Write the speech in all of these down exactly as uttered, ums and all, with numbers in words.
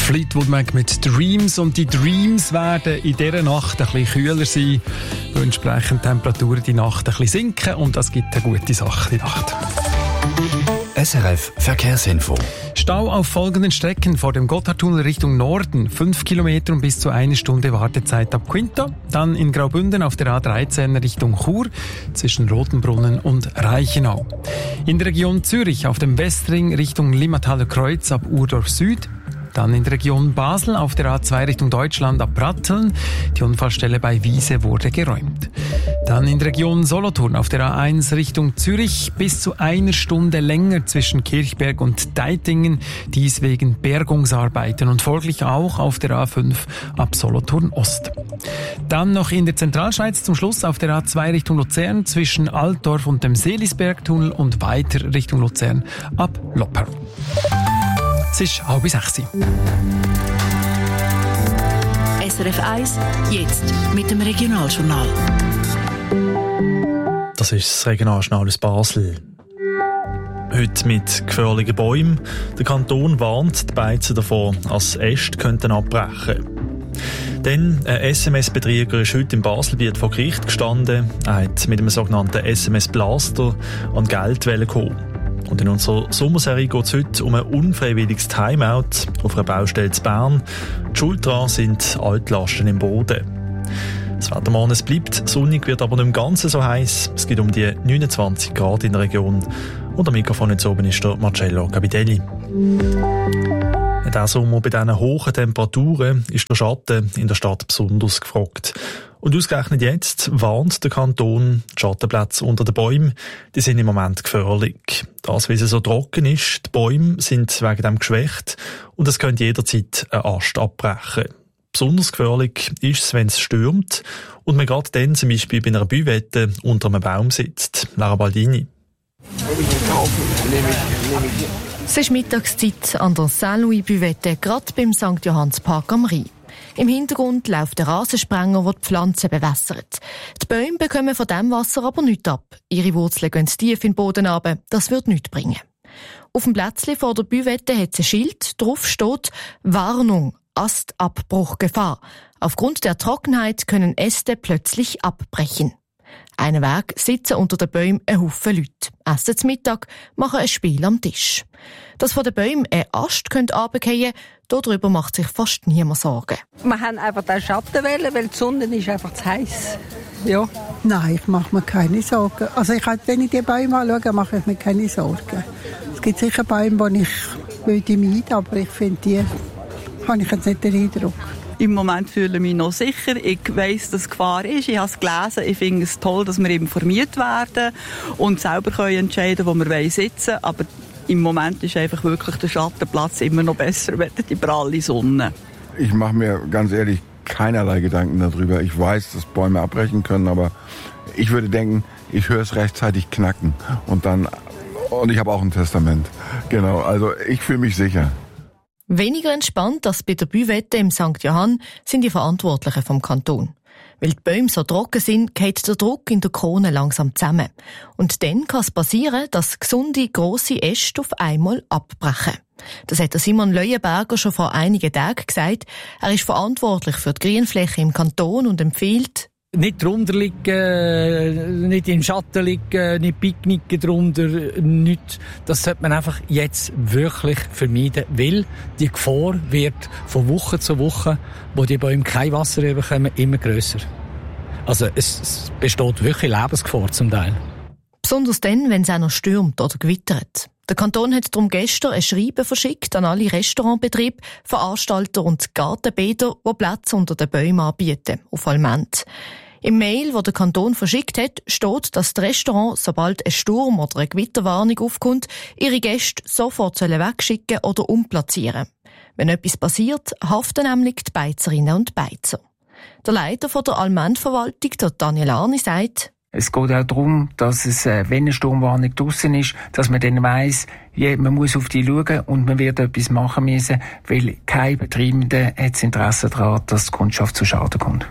Fleetwood Mac mit Dreams, und die Dreams werden in dieser Nacht ein bisschen kühler sein, weil entsprechend die Temperaturen die Nacht ein bisschen sinken, und das gibt eine gute Sache die Nacht. S R F Verkehrsinfo. Stau auf folgenden Strecken: vor dem Gotthardtunnel Richtung Norden, fünf Kilometer und bis zu eine Stunde Wartezeit ab Quinta. Dann in Graubünden auf der A dreizehn Richtung Chur, zwischen Rotenbrunnen und Reichenau. In der Region Zürich auf dem Westring Richtung Limmataler Kreuz ab Urdorf Süd. Dann in der Region Basel auf der A zwei Richtung Deutschland ab Pratteln. Die Unfallstelle bei Wiese wurde geräumt. Dann in der Region Solothurn auf der A eins Richtung Zürich bis zu einer Stunde länger zwischen Kirchberg und Deitingen. Dies wegen Bergungsarbeiten, und folglich auch auf der A fünf ab Solothurn Ost. Dann noch in der Zentralschweiz zum Schluss auf der A zwei Richtung Luzern zwischen Altdorf und dem Seelisbergtunnel und weiter Richtung Luzern ab Lopper. Es ist halb sechs. S R F eins, jetzt mit dem Regionaljournal. Das ist das Regionaljournal aus Basel. Heute mit gefährlichen Bäumen. Der Kanton warnt die Beizen davor, als Äste könnten abbrechen. Denn ein S M S-Betrüger ist heute im Baselbiet vor Gericht gestanden. Er hat mit einem sogenannten S M S-Blaster an Geld kommen. Und in unserer Sommerserie geht es heute um ein unfreiwilliges Timeout auf einer Baustelle in Bern. Die Schuld daran sind Altlasten im Boden. Das Wetter morgen, es bleibt sonnig, wird aber nicht im Ganzen so heiß. Es geht um die neunundzwanzig Grad in der Region. Und am Mikrofon jetzt oben ist der Marcello Capitelli. In diesem Sommer bei diesen hohen Temperaturen ist der Schatten in der Stadt besonders gefragt. Und ausgerechnet jetzt warnt der Kanton, die Schattenplätze unter den Bäumen, die sind im Moment gefährlich. Das, weil es so trocken ist, die Bäume sind wegen dem geschwächt und es könnte jederzeit ein Ast abbrechen. Besonders gefährlich ist es, wenn es stürmt und man gerade dann zum Beispiel bei einer Büwette unter einem Baum sitzt. Lara Baldini. Es ist Mittagszeit an der Saint-Louis-Büwette, gerade beim Sankt Johannspark am Rhein. Im Hintergrund läuft der Rasensprenger, der die Pflanzen bewässert. Die Bäume bekommen von diesem Wasser aber nichts ab. Ihre Wurzeln gehen tief in den Boden runter. Das wird nichts bringen. Auf dem Plätzchen vor der Büwette hat es ein Schild. Drauf steht «Warnung, Astabbruchgefahr». Aufgrund der Trockenheit können Äste plötzlich abbrechen. Einen Weg sitzen unter den Bäumen ein Haufen Leute, essen zum Mittag, machen ein Spiel am Tisch. Dass von den Bäumen ein Ast runterfallen könnte, darüber macht sich fast niemand Sorgen. Wir haben einfach den Schatten wählen, weil die Sonne ist einfach zu heiß. Ja. Nein, ich mache mir keine Sorgen. Also ich, wenn ich die Bäume anschaue, mache ich mir keine Sorgen. Es gibt sicher Bäume, die ich würde meiden, aber ich finde, die habe ich jetzt nicht den Eindruck. Im Moment fühle ich mich noch sicher. Ich weiss, dass Gefahr ist. Ich habe es gelesen. Ich finde es toll, dass wir informiert werden und selber können entscheiden, wo wir sitzen wollen. Aber im Moment ist einfach wirklich der Schattenplatz immer noch besser als die pralle Sonne. Ich mache mir ganz ehrlich keinerlei Gedanken darüber. Ich weiß, dass Bäume abbrechen können, aber ich würde denken, ich höre es rechtzeitig knacken. Und dann, und ich habe auch ein Testament. Genau, also ich fühle mich sicher. Weniger entspannt als bei der Büwette im Sankt Johann sind die Verantwortlichen vom Kanton. Weil die Bäume so trocken sind, geht der Druck in der Krone langsam zusammen. Und dann kann es passieren, dass gesunde, grosse Äste auf einmal abbrechen. Das hat Simon Leuenberger schon vor einigen Tagen gesagt. Er ist verantwortlich für die Grünfläche im Kanton und empfiehlt, nicht drunter liegen, nicht im Schatten liegen, nicht picknicken drunter, nichts. Das sollte man einfach jetzt wirklich vermeiden, weil die Gefahr wird von Woche zu Woche, wo die Bäume kein Wasser bekommen, immer grösser. Also es, es besteht wirklich Lebensgefahr zum Teil. Besonders dann, wenn es auch noch stürmt oder gewittert. Der Kanton hat darum gestern ein Schreiben verschickt an alle Restaurantbetriebe, Veranstalter und Gartenbäder, die Plätze unter den Bäumen anbieten, auf Alment. Im Mail, das der Kanton verschickt hat, steht, dass die Restaurants, sobald ein Sturm oder eine Gewitterwarnung aufkommt, ihre Gäste sofort wegschicken oder umplatzieren. Wenn etwas passiert, haften nämlich die Beizerinnen und Beizer. Der Leiter der Almentverwaltung, der Daniel Arni, sagt, es geht auch darum, dass es, wenn eine Sturmwarnung draussen ist, dass man dann weiss, ja, man muss auf die schauen und man wird etwas machen müssen, weil kein Betreibender hat das Interesse daran, dass die Kundschaft zu Schaden kommt.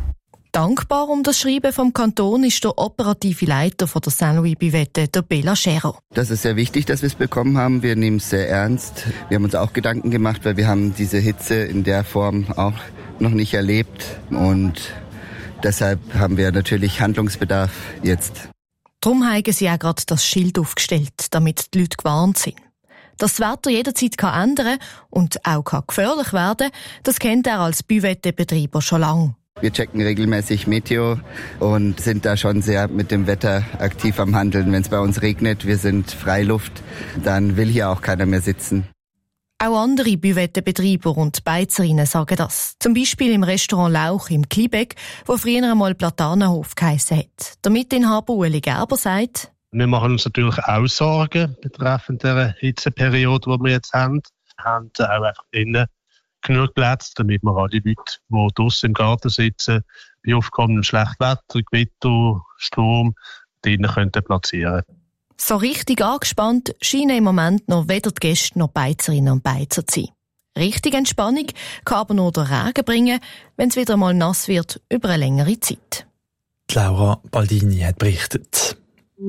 Dankbar um das Schreiben vom Kanton ist der operative Leiter von der Saint-Louis-Buvette, der Bela Scherer. Das ist sehr wichtig, dass wir es bekommen haben. Wir nehmen es sehr ernst. Wir haben uns auch Gedanken gemacht, weil wir haben diese Hitze in der Form auch noch nicht erlebt. Und deshalb haben wir natürlich Handlungsbedarf jetzt. Darum haben sie auch gerade das Schild aufgestellt, damit die Leute gewarnt sind. Dass das Wetter jederzeit kann ändern und auch kann gefährlich werden, das kennt er als Buvette-Betreiber schon lange. Wir checken regelmäßig Meteo und sind da schon sehr mit dem Wetter aktiv am Handeln. Wenn es bei uns regnet, wir sind Freiluft, dann will hier auch keiner mehr sitzen. Auch andere Buvette-Betreiber und Beizerinnen sagen das. Zum Beispiel im Restaurant Lauch im Klibeck, wo früher einmal Platanenhof geheissen hat. Der Mitinhaber Ueli Gerber sagt: Wir machen uns natürlich auch Sorgen betreffend der Hitzeperiode, die wir jetzt haben. Wir haben auch einfach innen genug Plätze, damit wir alle Leute, die draussen im Garten sitzen, bei aufkommendem schlechtem Wetter, Gewitter, Sturm, drinnen können platzieren. So richtig angespannt scheinen im Moment noch weder die Gäste noch die Beizerinnen und Beizer zu sein. Richtig Entspannung kann aber nur der Regen bringen, wenn es wieder mal nass wird über eine längere Zeit. Die Laura Baldini hat berichtet.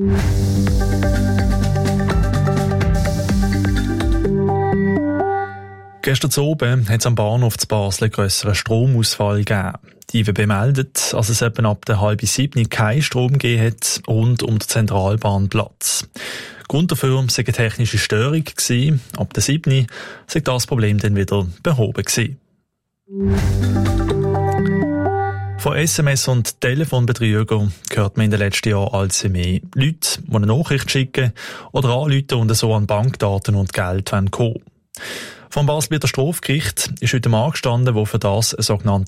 Gestern oben hat es am Bahnhof zu Basel einen grösseren Stromausfall gegeben. Die I W B meldet, dass es etwa ab der halben sieben keinen Strom gegeben hat rund um den Zentralbahnplatz. Grund dafür sei eine technische Störung gewesen. Ab der sieben sei das Problem dann wieder behoben gewesen. Von S M S und Telefonbetrügern hört man in den letzten Jahren allzu mehr. Leute, die eine Nachricht schicken oder anrufen und so an Bankdaten und Geld kommen wollen. Vom Basel-Bieter Strafgericht ist heute ein Mann gestanden, der für das eine sogenannte